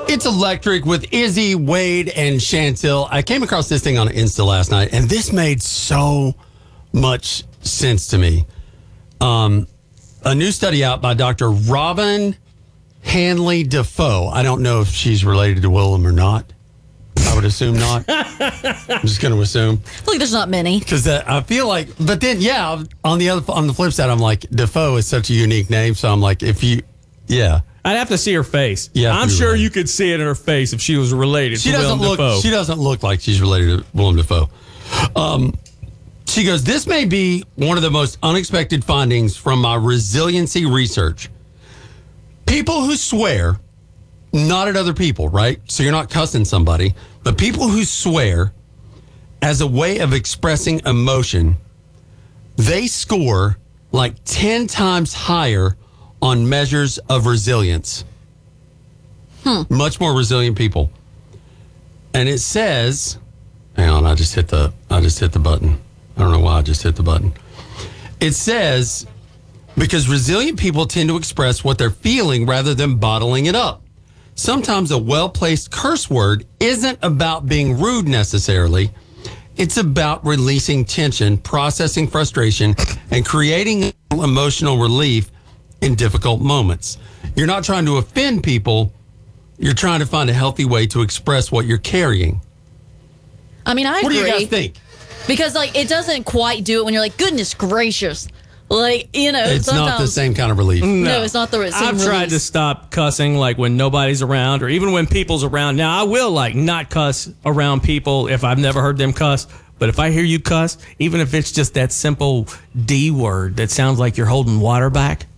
It's Electric with Izzy, Wade, and Chantel. I came across this thing on Insta last night, and this made so much sense to me. A new study out by Dr. Robin Hanley Defoe. I don't know if she's related to Willem or not. I would assume not. I'm just going to assume. I feel like there's not many. Because I feel like, but then, yeah, on the flip side, I'm like, Defoe is such a unique name. So I'm like, yeah. I'd have to see her face. Yeah, I'm sure you could see it in her face if she was related to Willem Dafoe. She doesn't look like she's related to Willem Dafoe. She goes, this may be one of the most unexpected findings from my resiliency research. People who swear, not at other people, right? So you're not cussing somebody, but people who swear as a way of expressing emotion, they score like 10 times higher on measures of resilience. Much more resilient people. And it says, hang on, I just hit the button. I don't know why I just hit the button. It says, because resilient people tend to express what they're feeling rather than bottling it up. Sometimes a well-placed curse word isn't about being rude necessarily. It's about releasing tension, processing frustration, and creating emotional relief in difficult moments. You're not trying to offend people. You're trying to find a healthy way to express what you're carrying. I mean, I agree. What do you guys think? Because, it doesn't quite do it when you're like, goodness gracious. It's not the same kind of relief. No, it's not the same I've tried to stop cussing, when nobody's around or even when people's around. Now, I will, not cuss around people if I've never heard them cuss. But if I hear you cuss, even if it's just that simple D word that sounds like you're holding water back,